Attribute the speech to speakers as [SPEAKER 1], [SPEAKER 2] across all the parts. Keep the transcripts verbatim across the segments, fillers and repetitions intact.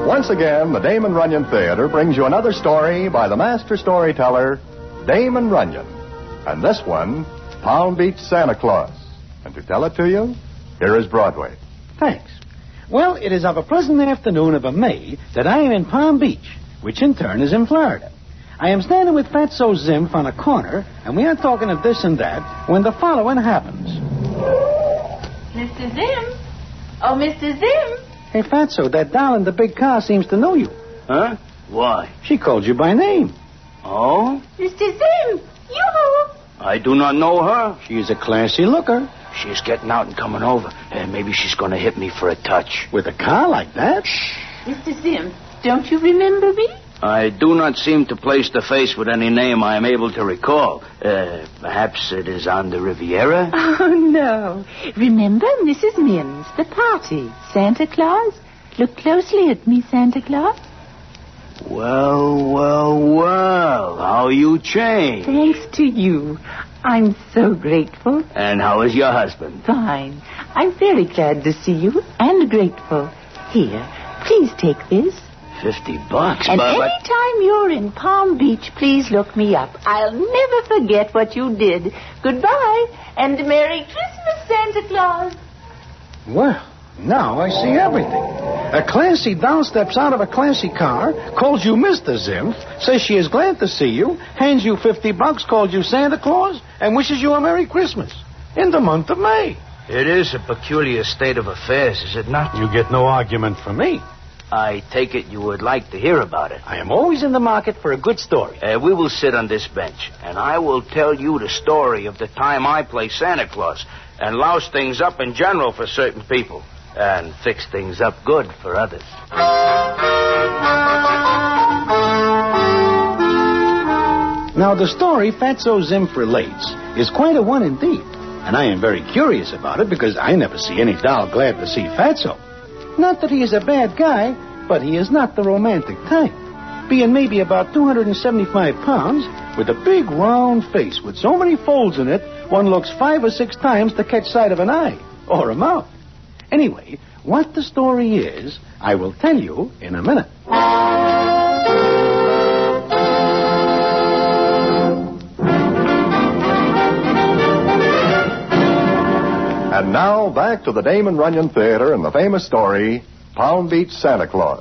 [SPEAKER 1] Once again, the Damon Runyon Theater brings you another story by the master storyteller, Damon Runyon. And this one, Palm Beach Santa Claus. And to tell it to you, here is Broadway.
[SPEAKER 2] Thanks. Well, it is of a pleasant afternoon of a May that I am in Palm Beach, which in turn is in Florida. I am standing with Fatso Zimph on a corner, and we are talking of this and that, when the following happens.
[SPEAKER 3] Mister Zimph? Oh, Mister Zimph?
[SPEAKER 2] Hey, Fatso, that doll in the big car seems to know you.
[SPEAKER 4] Huh? Why?
[SPEAKER 2] She called you by name.
[SPEAKER 4] Oh?
[SPEAKER 3] Mister Zimph! Yoo-hoo!
[SPEAKER 4] I do not know her.
[SPEAKER 2] She's a classy looker.
[SPEAKER 4] She's getting out and coming over. Uh, maybe she's going to hit me for a touch.
[SPEAKER 2] With a car like that?
[SPEAKER 3] Mister Zimph, don't you remember me?
[SPEAKER 4] I do not seem to place the face with any name I am able to recall. Uh, perhaps it is on the Riviera?
[SPEAKER 3] Oh, no. Remember Missus Mims, the party. Santa Claus? Look closely at me, Santa Claus.
[SPEAKER 4] Well, well, well. How you changed.
[SPEAKER 3] Thanks to you. I'm so grateful.
[SPEAKER 4] And how is your husband?
[SPEAKER 3] Fine. I'm very glad to see you and grateful. Here, please take this.
[SPEAKER 4] Fifty bucks,
[SPEAKER 3] And
[SPEAKER 4] but...
[SPEAKER 3] anytime you're in Palm Beach, please look me up. I'll never forget what you did. Goodbye, and Merry Christmas, Santa Claus.
[SPEAKER 2] Well, now I see everything. A classy doll steps out of a classy car, calls you Mister Zimph, says she is glad to see you, hands you fifty bucks, calls you Santa Claus, and wishes you a Merry Christmas in the month of May.
[SPEAKER 4] It is a peculiar state of affairs, is it not?
[SPEAKER 2] You get no argument from me.
[SPEAKER 4] I take it you would like to hear about it.
[SPEAKER 2] I am always in the market for a good story.
[SPEAKER 4] Uh, we will sit on this bench, and I will tell you the story of the time I play Santa Claus and louse things up in general for certain people and fix things up good for others.
[SPEAKER 2] Now, the story Fatso Zimph relates is quite a one indeed, and I am very curious about it because I never see any doll glad to see Fatso. Not that he is a bad guy, but he is not the romantic type. Being maybe about two hundred seventy-five pounds, with a big round face with so many folds in it, one looks five or six times to catch sight of an eye, or a mouth. Anyway, what the story is, I will tell you in a minute.
[SPEAKER 1] And now, back to the Damon Runyon Theater and the famous story, Palm Beach Santa Claus.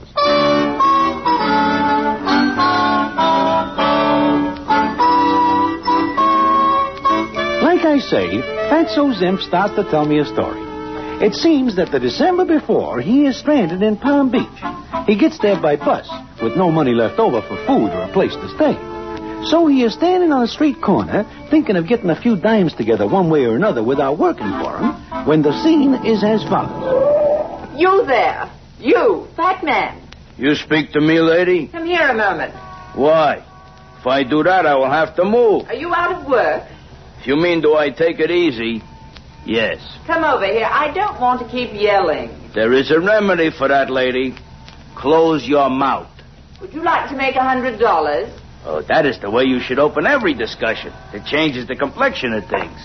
[SPEAKER 2] Like I say, Fatso Zimph starts to tell me a story. It seems that the December before, he is stranded in Palm Beach. He gets there by bus, with no money left over for food or a place to stay. So he is standing on a street corner, thinking of getting a few dimes together one way or another without working for him, when the scene is as follows.
[SPEAKER 3] You there. You, fat man.
[SPEAKER 4] You speak to me, lady?
[SPEAKER 3] Come here a moment.
[SPEAKER 4] Why? If I do that, I will have to move.
[SPEAKER 3] Are you out of work?
[SPEAKER 4] If you mean do I take it easy, yes.
[SPEAKER 3] Come over here. I don't want to keep yelling.
[SPEAKER 4] There is a remedy for that, lady. Close your mouth.
[SPEAKER 3] Would you like to make a hundred dollars?
[SPEAKER 4] Oh, that is the way you should open every discussion. It changes the complexion of things.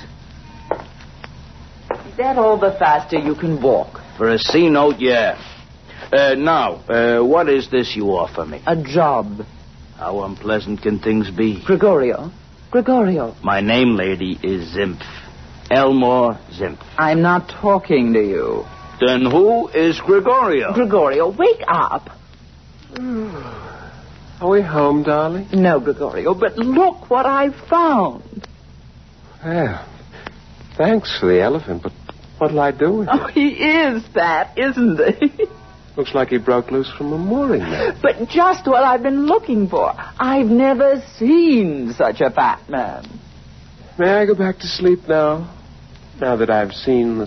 [SPEAKER 3] Is that all the faster you can walk?
[SPEAKER 4] For a C note, yeah. Uh, now, uh, what is this you offer me?
[SPEAKER 3] A job.
[SPEAKER 4] How unpleasant can things be?
[SPEAKER 3] Gregorio. Gregorio.
[SPEAKER 4] My name, lady, is Zimph. Elmore Zimph.
[SPEAKER 3] I'm not talking to you.
[SPEAKER 4] Then who is Gregorio?
[SPEAKER 3] Gregorio, wake up.
[SPEAKER 5] Are we home, darling?
[SPEAKER 3] No, Gregorio, but look what I've found.
[SPEAKER 5] Well, thanks for the elephant, but what'll I do with it?
[SPEAKER 3] Oh, he is fat, isn't he?
[SPEAKER 5] Looks like he broke loose from a mooring net.
[SPEAKER 3] But just what I've been looking for. I've never seen such a fat man.
[SPEAKER 5] May I go back to sleep now? Now that I've seen the